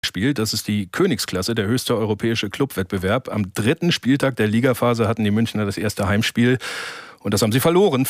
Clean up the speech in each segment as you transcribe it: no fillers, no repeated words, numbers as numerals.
spielt. Das ist die Königsklasse, der höchste europäische Clubwettbewerb. Am 3. Spieltag der Ligaphase hatten die Münchner das erste Heimspiel. Und das haben sie verloren.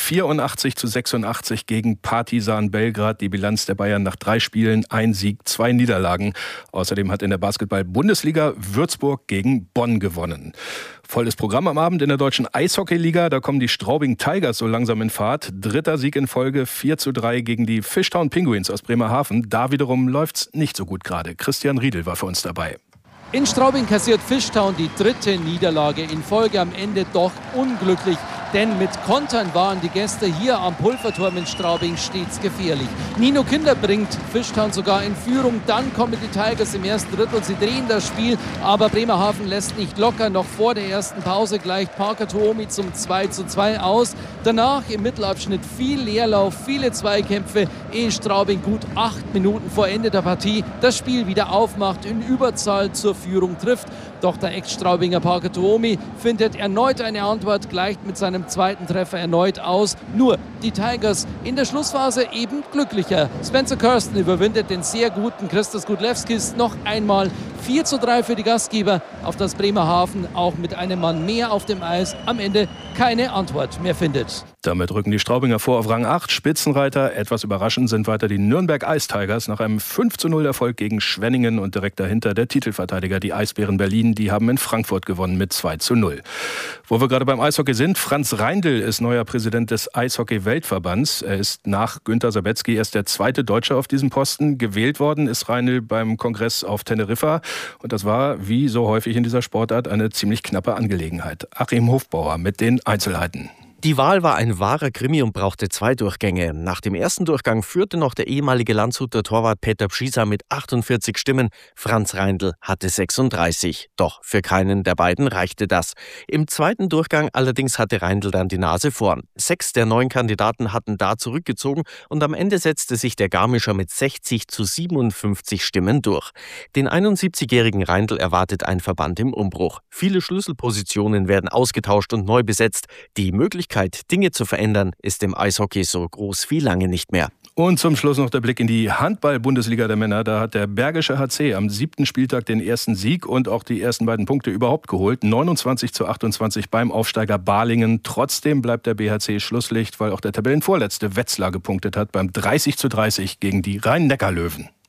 84-86 gegen Partizan Belgrad. Die Bilanz der Bayern nach 3 Spielen, 1 Sieg, 2 Niederlagen. Außerdem hat in der Basketball-Bundesliga Würzburg gegen Bonn gewonnen. Volles Programm am Abend in der deutschen Eishockeyliga. Da kommen die Straubing Tigers so langsam in Fahrt. 3. Sieg in Folge, 4:3 gegen die Fishtown Penguins aus Bremerhaven. Da wiederum läuft's nicht so gut gerade. Christian Riedel war für uns dabei. In Straubing kassiert Fishtown die 3. Niederlage in Folge, am Ende doch unglücklich. Denn mit Kontern waren die Gäste hier am Pulverturm in Straubing stets gefährlich. Nino Kinder bringt Fishtown sogar in Führung. Dann kommen die Tigers im ersten Drittel. Sie drehen das Spiel, aber Bremerhaven lässt nicht locker. Noch vor der ersten Pause gleicht Parker Tuomi zum 2:2 aus. Danach im Mittelabschnitt viel Leerlauf, viele Zweikämpfe, ehe Straubing gut 8 Minuten vor Ende der Partie das Spiel wieder aufmacht, in Überzahl zur Führung trifft. Doch der Ex-Straubinger Parker Tuomi findet erneut eine Antwort, gleicht mit seinem 2. Treffer erneut aus. Nur die Tigers in der Schlussphase eben glücklicher. Spencer Kirsten überwindet den sehr guten Christos Gudlewskis noch einmal. 4:3 für die Gastgeber, auf das Bremerhaven auch mit einem Mann mehr auf dem Eis am Ende keine Antwort mehr findet. Damit rücken die Straubinger vor auf Rang 8. Spitzenreiter, etwas überraschend, sind weiter die Nürnberg Ice Tigers nach einem 5:0 Erfolg gegen Schwenningen und direkt dahinter der Titelverteidiger, die Eisbären Berlin. Die haben in Frankfurt gewonnen mit 2:0. Wo wir gerade beim Eishockey sind, Franz Reindl ist neuer Präsident des Eishockey-Weltverbands. Er ist nach Günter Sabetzky erst der 2. Deutsche auf diesem Posten. Gewählt worden ist Reindl beim Kongress auf Teneriffa. Und das war, wie so häufig in dieser Sportart, eine ziemlich knappe Angelegenheit. Achim Hofbauer mit den Einzelheiten. Die Wahl war ein wahrer Krimi und brauchte 2 Durchgänge. Nach dem ersten Durchgang führte noch der ehemalige Landshuter Torwart Peter Pschisa mit 48 Stimmen. Franz Reindl hatte 36. Doch für keinen der beiden reichte das. Im zweiten Durchgang allerdings hatte Reindl dann die Nase vorn. 6 der 9 Kandidaten hatten da zurückgezogen und am Ende setzte sich der Garmischer mit 60-57 Stimmen durch. Den 71-jährigen Reindl erwartet ein Verband im Umbruch. Viele Schlüsselpositionen werden ausgetauscht und neu besetzt. Die Möglichkeit, Dinge zu verändern, ist im Eishockey so groß wie lange nicht mehr. Und zum Schluss noch der Blick in die Handball-Bundesliga der Männer. Da hat der Bergische HC am 7. Spieltag den ersten Sieg und auch die ersten beiden Punkte überhaupt geholt. 29:28 beim Aufsteiger Balingen. Trotzdem bleibt der BHC Schlusslicht, weil auch der Tabellenvorletzte Wetzlar gepunktet hat beim 30:30 gegen die Rhein-Neckar-Löwen.